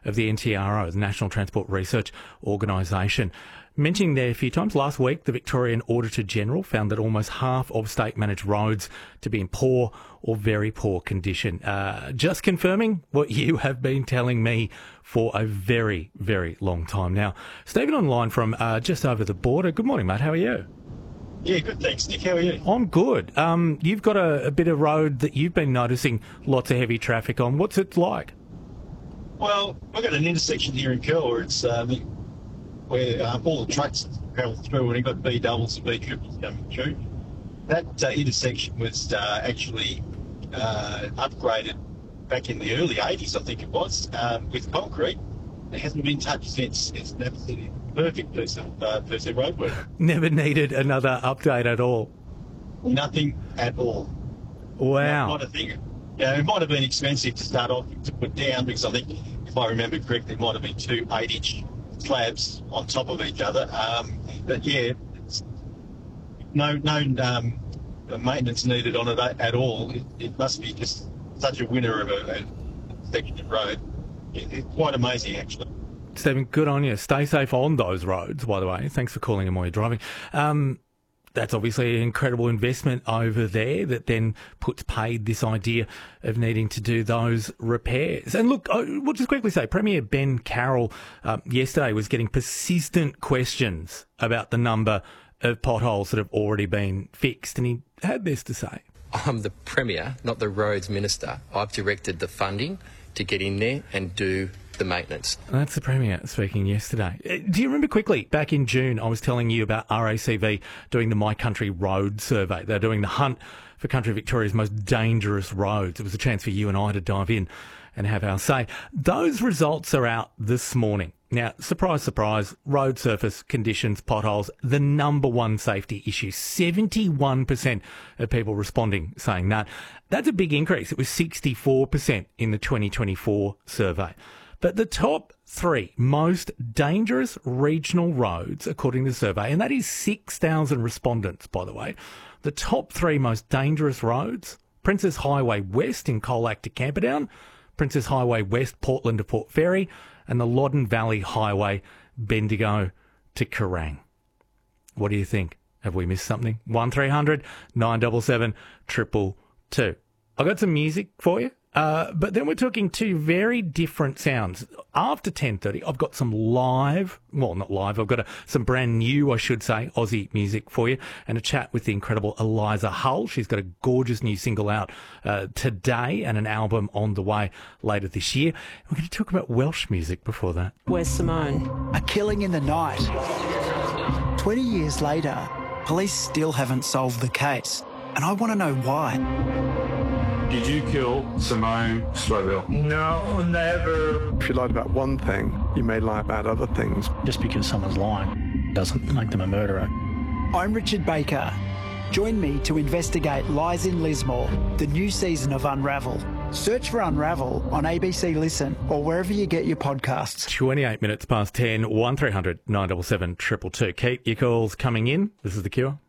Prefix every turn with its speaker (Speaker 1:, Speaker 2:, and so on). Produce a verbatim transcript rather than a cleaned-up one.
Speaker 1: of the N T R O, the National Transport Research Organisation. Mentioning there a few times, last week the Victorian Auditor-General found that almost half of state-managed roads to be in poor or very poor condition. Uh, just confirming what you have been telling me for a very, very long time now. Stephen online from uh, just over the border. Good morning, mate. How are you?
Speaker 2: Yeah, good, thanks, Nick. How are you?
Speaker 1: I'm good. Um, you've got a, a bit of road that you've been noticing lots of heavy traffic on. What's it like?
Speaker 2: Well, we've got an intersection here in Curl where it's um, where um, all the trucks travel through, and you've got B doubles and B triples coming through. That uh, intersection was uh, actually uh, upgraded back in the early eighties, I think it was, um, with concrete. It hasn't been touched since. It's an absolutely perfect piece of, uh, piece of roadwork.
Speaker 1: Never needed another update at all.
Speaker 2: Nothing at all.
Speaker 1: Wow.
Speaker 2: Not, not a thing. Yeah, it might have been expensive to start off to put down, because I think, if I remember correctly, it might have been two eight-inch slabs on top of each other. Um, but yeah, it's no no um, maintenance needed on it at all. It, it must be just such a winner of a, a section of road. It, it's quite amazing, actually.
Speaker 1: Stephen, good on you. Stay safe on those roads, by the way. Thanks for calling in while you're driving. Um, that's obviously an incredible investment over there that then puts paid this idea of needing to do those repairs. And look, I, we'll just quickly say, Premier Ben Carroll um, yesterday was getting persistent questions about the number of potholes that have already been fixed, and he had this to say.
Speaker 3: I'm the Premier, not the Roads Minister. I've directed the funding to get in there and do the maintenance.
Speaker 1: That's the Premier speaking yesterday. Do you remember quickly, back in June, I was telling you about R A C V doing the My Country Road survey. They're doing the hunt for Country Victoria's most dangerous roads. It was a chance for you and I to dive in and have our say. Those results are out this morning. Now, surprise, surprise, road surface conditions, potholes, the number one safety issue. seventy-one percent of people responding saying that. That's a big increase. It was sixty-four percent in the twenty twenty-four survey. But the top three most dangerous regional roads, according to the survey, and that is six thousand respondents, by the way, the top three most dangerous roads, Princes Highway West in Colac to Camperdown, Princes Highway West, Portland to Port Fairy, and the Loddon Valley Highway, Bendigo to Kerrang. What do you think? Have we missed something? one three hundred nine seven seven two two two. I've got some music for you. Uh, but then we're talking two very different sounds. After ten thirty, I've got some live, well, not live, I've got a, some brand new, I should say, Aussie music for you, and a chat with the incredible Eliza Hull. She's got a gorgeous new single out uh, today and an album on the way later this year. We're going to talk about Welsh music before that.
Speaker 4: Where's Simone?
Speaker 5: A killing in the night. twenty years later, police still haven't solved the case, and I want to know why.
Speaker 6: Did you kill Simone Slowell?
Speaker 7: No, never.
Speaker 8: If you lied about one thing, you may lie about other things.
Speaker 9: Just because someone's lying doesn't make them a murderer.
Speaker 5: I'm Richard Baker. Join me to investigate Lies in Lismore, the new season of Unravel. Search for Unravel on A B C Listen or wherever you get your podcasts.
Speaker 1: twenty-eight minutes past ten, one three hundred nine seven seven two two two. Keep your calls coming in. This is The Cure.